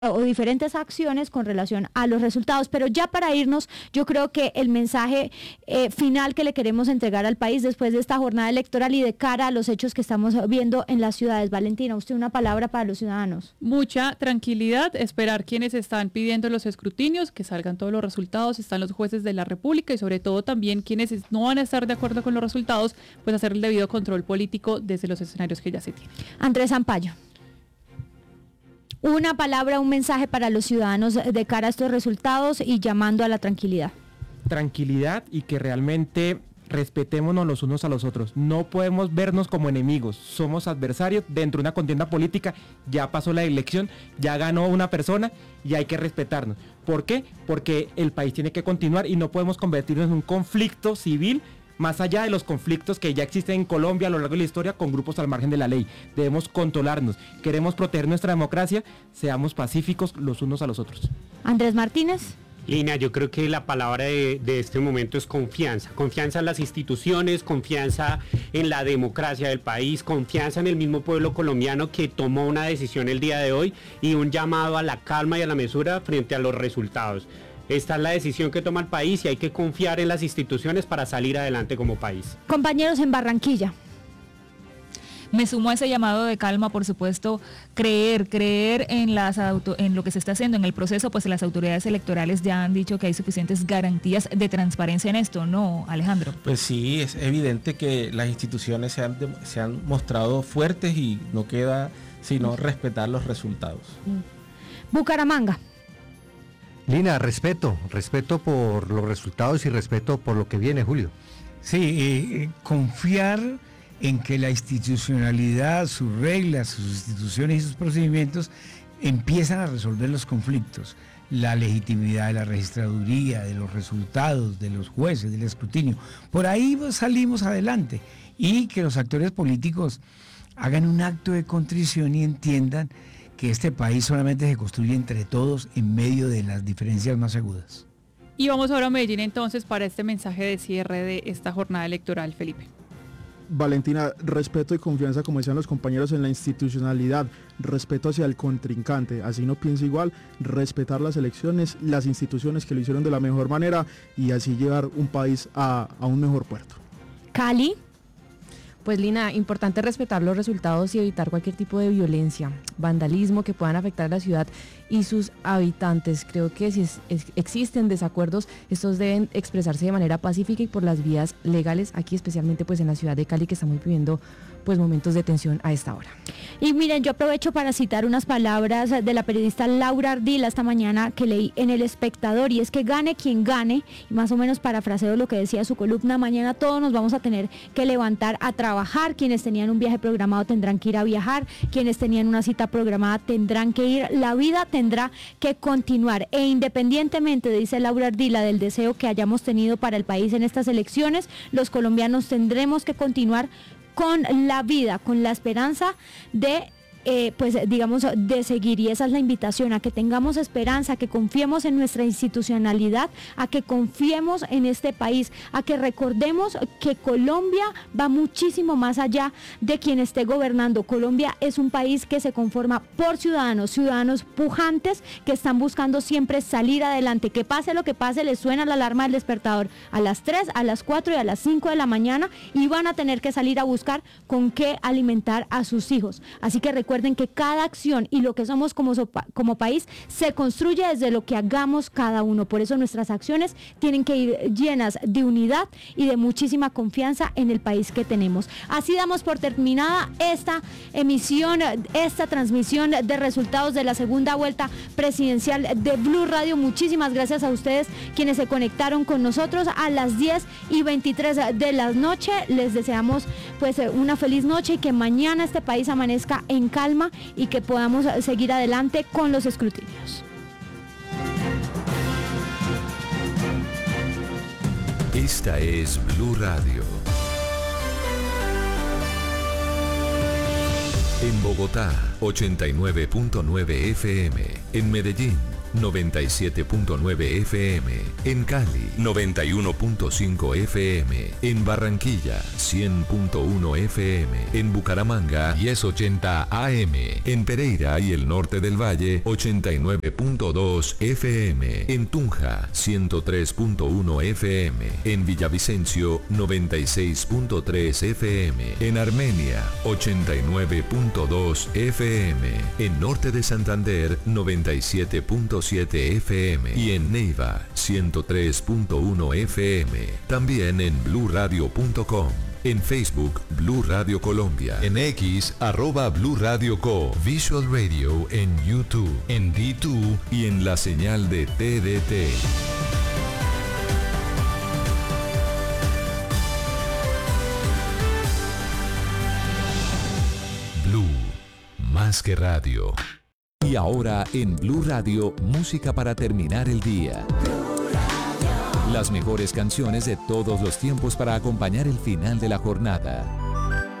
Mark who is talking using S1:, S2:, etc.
S1: o diferentes acciones con relación a los resultados. Pero ya para irnos, yo creo que el mensaje final que le queremos entregar al país después de esta jornada electoral y de cara a los hechos que estamos viendo en las ciudades. Valentina, usted una palabra para los ciudadanos.
S2: Mucha tranquilidad, esperar quienes están pidiendo los escrutinios, que salgan todos los resultados, están los jueces de la República y sobre todo también quienes no van a estar de acuerdo con los resultados, pues hacer el debido control político desde los escenarios que ya se tienen.
S1: Andrés Ampayo. Una palabra, un mensaje para los ciudadanos de cara a estos resultados y llamando a la tranquilidad.
S3: Tranquilidad y que realmente respetémonos los unos a los otros. No podemos vernos como enemigos, somos adversarios dentro de una contienda política. Ya pasó la elección, ya ganó una persona y hay que respetarnos. ¿Por qué? Porque el país tiene que continuar y no podemos convertirnos en un conflicto civil más allá de los conflictos que ya existen en Colombia a lo largo de la historia con grupos al margen de la ley. Debemos controlarnos. Queremos proteger nuestra democracia, seamos pacíficos los unos a los otros.
S1: Andrés Martínez.
S4: Lina, yo creo que la palabra de este momento es confianza. Confianza en las instituciones, confianza en la democracia del país, confianza en el mismo pueblo colombiano que tomó una decisión el día de hoy y un llamado a la calma y a la mesura frente a los resultados. Esta es la decisión que toma el país y hay que confiar en las instituciones para salir adelante como país.
S1: Compañeros en Barranquilla.
S5: Me sumo a ese llamado de calma, por supuesto, creer en lo que se está haciendo en el proceso, pues las autoridades electorales ya han dicho que hay suficientes garantías de transparencia en esto, ¿no, Alejandro?
S6: Pues sí, es evidente que las instituciones se han mostrado fuertes y no queda sino respetar los resultados.
S1: Bucaramanga.
S7: Lina, respeto por los resultados y respeto por lo que viene, Julio.
S8: Sí, confiar en que la institucionalidad, sus reglas, sus instituciones y sus procedimientos empiezan a resolver los conflictos. La legitimidad de la registraduría, de los resultados, de los jueces, del escrutinio. Por ahí salimos adelante. Y que los actores políticos hagan un acto de contrición y entiendan que este país solamente se construye entre todos en medio de las diferencias más agudas.
S2: Y vamos ahora a Medellín entonces para este mensaje de cierre de esta jornada electoral, Felipe.
S9: Valentina, respeto y confianza, como decían los compañeros, en la institucionalidad, respeto hacia el contrincante, así no pienso igual, respetar las elecciones, las instituciones que lo hicieron de la mejor manera y así llevar un país a un mejor puerto.
S1: Cali.
S10: Pues Lina, importante respetar los resultados y evitar cualquier tipo de violencia, vandalismo que puedan afectar a la ciudad y sus habitantes. Creo que si existen desacuerdos, estos deben expresarse de manera pacífica y por las vías legales, aquí especialmente pues en la ciudad de Cali, que estamos viviendo pues momentos de tensión a esta hora.
S1: Y miren, yo aprovecho para citar unas palabras de la periodista Laura Ardila esta mañana que leí en El Espectador, y es que gane quien gane, y más o menos parafraseo lo que decía su columna, mañana todos nos vamos a tener que levantar a trabajar, quienes tenían un viaje programado tendrán que ir a viajar, quienes tenían una cita programada tendrán que ir, la vida tendrá que continuar, e independientemente, dice Laura Ardila, del deseo que hayamos tenido para el país en estas elecciones, los colombianos tendremos que continuar con la vida, con la esperanza de de seguir, y esa es la invitación, a que tengamos esperanza, a que confiemos en nuestra institucionalidad, a que confiemos en este país, a que recordemos que Colombia va muchísimo más allá de quien esté gobernando. Colombia es un país que se conforma por ciudadanos pujantes que están buscando siempre salir adelante, que pase lo que pase, les suena la alarma del despertador a las 3, a las 4 y a las 5 de la mañana y van a tener que salir a buscar con qué alimentar a sus hijos. Así que recuerden que cada acción y lo que somos como país se construye desde lo que hagamos cada uno. Por eso nuestras acciones tienen que ir llenas de unidad y de muchísima confianza en el país que tenemos. Así damos por terminada esta emisión, esta transmisión de resultados de la segunda vuelta presidencial de Blue Radio. Muchísimas gracias a ustedes quienes se conectaron con nosotros a las 10:23 de la noche. Les deseamos pues una feliz noche y que mañana este país amanezca en calma y que podamos seguir adelante con los escrutinios.
S11: Esta es Blue Radio. En Bogotá, 89.9 FM. En Medellín, 97.9 FM, en Cali 91.5 FM, en Barranquilla 100.1 FM, en Bucaramanga 1080 AM, en Pereira y el norte del Valle 89.2 FM, en Tunja 103.1 FM, en Villavicencio 96.3 FM, en Armenia 89.2 FM, en norte de Santander 97.7 FM y en Neiva 103.1 FM. También en bluradio.com. En Facebook, Blue Radio Colombia. En X, @Blue Radio Co. Visual Radio en YouTube, en D2 y en la señal de TDT. Blue, más que radio. Y ahora en Blue Radio, música para terminar el día. Las mejores canciones de todos los tiempos para acompañar el final de la jornada.